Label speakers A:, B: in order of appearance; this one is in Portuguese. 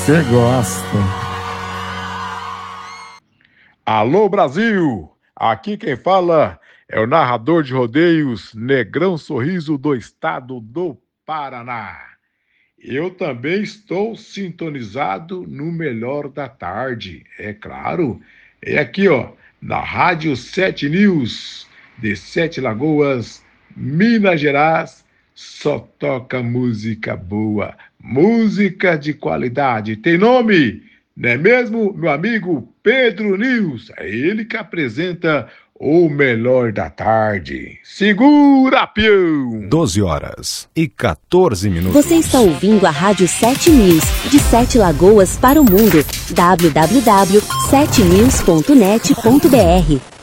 A: você gosta.
B: Alô, Brasil! Aqui quem fala é o narrador de rodeios Negrão Sorriso do estado do Paraná. Eu também estou sintonizado no Melhor da Tarde, é claro. É aqui, ó, na Rádio 7 News, de Sete Lagoas, Minas Gerais. Só toca música boa, música de qualidade. Tem nome, não é mesmo, meu amigo Pedro News? É ele que apresenta o Melhor da Tarde. Segura, peão!
C: 12h14.
D: Você está ouvindo a Rádio 7 News, de Sete Lagoas para o mundo. www.7news.net.br